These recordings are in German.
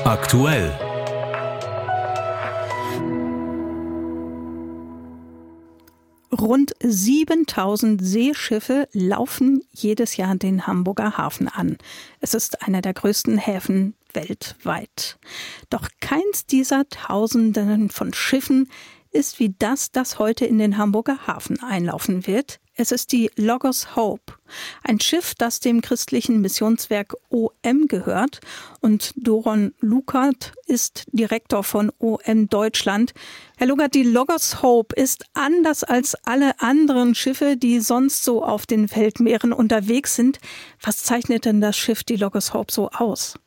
Aktuell. Rund 7000 Seeschiffe laufen jedes Jahr den Hamburger Hafen an. Es ist einer der größten Häfen weltweit. Doch keins dieser Tausenden von Schiffen ist wie das heute in den Hamburger Hafen einlaufen wird. Es ist die Logos Hope, ein Schiff, das dem christlichen Missionswerk OM gehört. Und Doron Lukert ist Direktor von OM Deutschland. Herr Lukert, die Logos Hope ist anders als alle anderen Schiffe, die sonst so auf den Weltmeeren unterwegs sind. Was zeichnet denn das Schiff, die Logos Hope, so aus?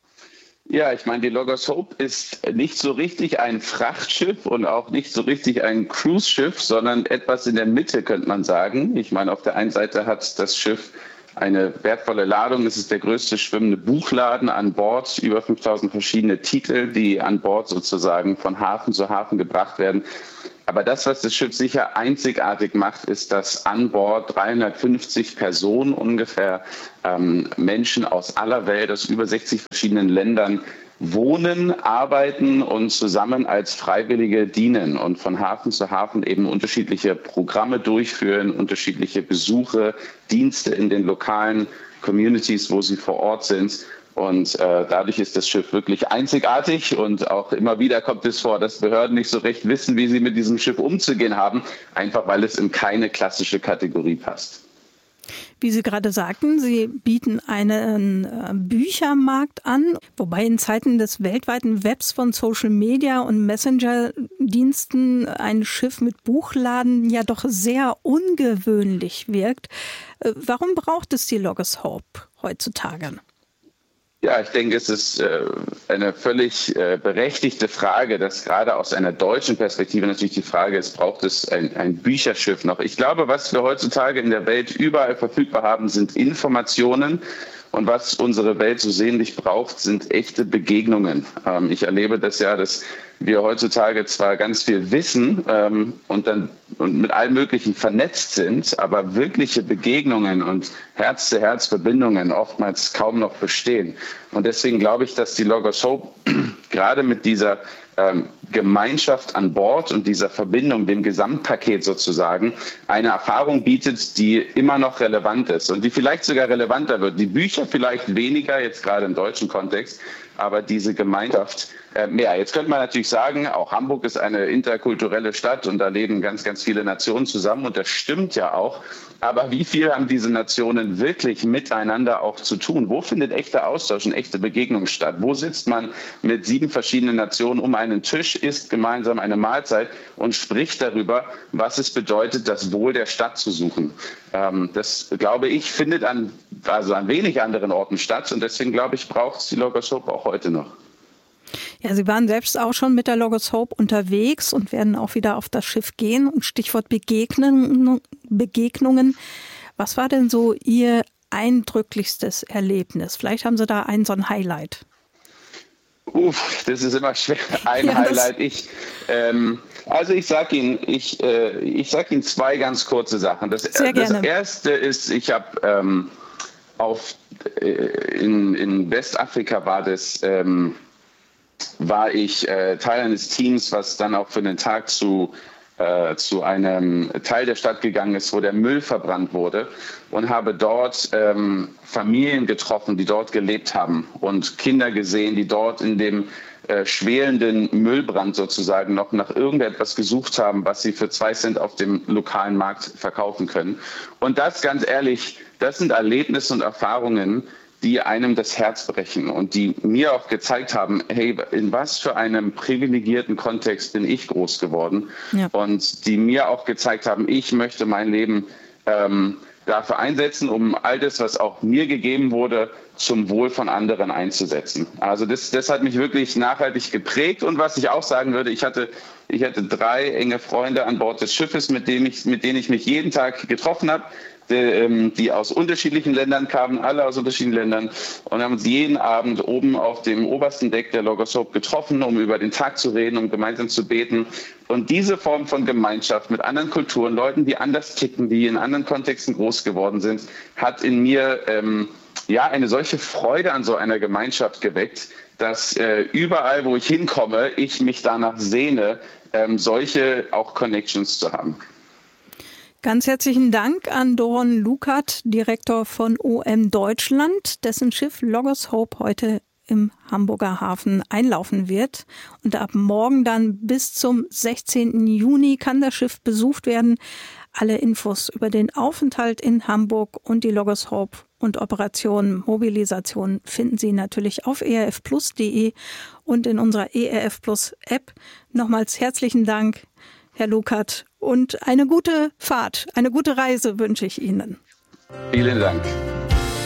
Ja, ich meine, die Logos Hope ist nicht so richtig ein Frachtschiff und auch nicht so richtig ein Cruise-Schiff, sondern etwas in der Mitte, könnte man sagen. Ich meine, auf der einen Seite hat das Schiff eine wertvolle Ladung. Es ist der größte schwimmende Buchladen an Bord, über 5000 verschiedene Titel, die an Bord sozusagen von Hafen zu Hafen gebracht werden. Aber das, was das Schiff sicher einzigartig macht, ist, dass an Bord 350 Personen ungefähr, Menschen aus aller Welt, aus über 60 verschiedenen Ländern wohnen, arbeiten und zusammen als Freiwillige dienen und von Hafen zu Hafen eben unterschiedliche Programme durchführen, unterschiedliche Besuche, Dienste in den lokalen Communities, wo sie vor Ort sind. Und dadurch ist das Schiff wirklich einzigartig und auch immer wieder kommt es vor, dass Behörden nicht so recht wissen, wie sie mit diesem Schiff umzugehen haben, einfach weil es in keine klassische Kategorie passt. Wie Sie gerade sagten, Sie bieten einen Büchermarkt an, wobei in Zeiten des weltweiten Webs von Social Media und Messenger-Diensten ein Schiff mit Buchladen ja doch sehr ungewöhnlich wirkt. Warum braucht es die Logos Hope heutzutage? Ja, ich denke, es ist eine völlig berechtigte Frage, dass gerade aus einer deutschen Perspektive natürlich die Frage ist, braucht es ein Bücherschiff noch? Ich glaube, was wir heutzutage in der Welt überall verfügbar haben, sind Informationen. Und was unsere Welt so sehnlich braucht, sind echte Begegnungen. Ich erlebe das ja, dass wir heutzutage zwar ganz viel wissen und mit allem Möglichen vernetzt sind, aber wirkliche Begegnungen und Herz-zu-Herz-Verbindungen oftmals kaum noch bestehen. Und deswegen glaube ich, dass die Logos Hope gerade mit dieser Gemeinschaft an Bord und dieser Verbindung, dem Gesamtpaket sozusagen, eine Erfahrung bietet, die immer noch relevant ist und die vielleicht sogar relevanter wird. Die Bücher vielleicht weniger, jetzt gerade im deutschen Kontext, aber diese Gemeinschaft mehr. Jetzt könnte man natürlich sagen, auch Hamburg ist eine interkulturelle Stadt und da leben ganz, ganz viele Nationen zusammen und das stimmt ja auch. Aber wie viel haben diese Nationen wirklich miteinander auch zu tun? Wo findet echter Austausch und echte Begegnung statt? Wo sitzt man mit 7 verschiedenen Nationen um einen Tisch, isst gemeinsam eine Mahlzeit und spricht darüber, was es bedeutet, das Wohl der Stadt zu suchen? Das, glaube ich, findet an wenig anderen Orten statt und deswegen, glaube ich, braucht es die Logos Hope auch heute noch. Ja, Sie waren selbst auch schon mit der Logos Hope unterwegs und werden auch wieder auf das Schiff gehen. Und Stichwort Begegnungen. Was war denn so Ihr eindrücklichstes Erlebnis? Vielleicht haben Sie da so ein Highlight. Das ist immer schwer. Highlight. Ich sag Ihnen 2 ganz kurze Sachen. Das erste ist, ich habe in Westafrika war ich Teil eines Teams, was dann auch für den Tag zu einem Teil der Stadt gegangen ist, wo der Müll verbrannt wurde und habe dort Familien getroffen, die dort gelebt haben und Kinder gesehen, die dort in dem schwelenden Müllbrand sozusagen noch nach irgendetwas gesucht haben, was sie für 2 Cent auf dem lokalen Markt verkaufen können. Und das, ganz ehrlich, das sind Erlebnisse und Erfahrungen, die einem das Herz brechen und die mir auch gezeigt haben, hey, in was für einem privilegierten Kontext bin ich groß geworden, ja. Und die mir auch gezeigt haben, ich möchte mein Leben dafür einsetzen, um all das, was auch mir gegeben wurde, zum Wohl von anderen einzusetzen. Also das hat mich wirklich nachhaltig geprägt und was ich auch sagen würde, ich hatte 3 enge Freunde an Bord des Schiffes, mit denen ich mich jeden Tag getroffen habe, die aus unterschiedlichen Ländern kamen, alle aus unterschiedlichen Ländern und haben uns jeden Abend oben auf dem obersten Deck der Logos Hope getroffen, um über den Tag zu reden, um gemeinsam zu beten. Und diese Form von Gemeinschaft mit anderen Kulturen, Leuten, die anders ticken, die in anderen Kontexten groß geworden sind, hat in mir eine solche Freude an so einer Gemeinschaft geweckt, dass überall, wo ich hinkomme, ich mich danach sehne, solche auch Connections zu haben. Ganz herzlichen Dank an Doron Lukert, Direktor von OM Deutschland, dessen Schiff Logos Hope heute im Hamburger Hafen einlaufen wird. Und ab morgen dann bis zum 16. Juni kann das Schiff besucht werden. Alle Infos über den Aufenthalt in Hamburg und die Logos Hope und Operation Mobilisation finden Sie natürlich auf erfplus.de und in unserer ERF Plus App. Nochmals herzlichen Dank, Herr Lukert, und eine gute Fahrt, eine gute Reise wünsche ich Ihnen. Vielen Dank.